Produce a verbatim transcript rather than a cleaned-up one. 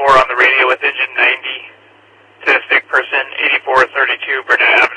four on the radio with engine ninety to sick person eighty-four thirty-two Burnett Avenue.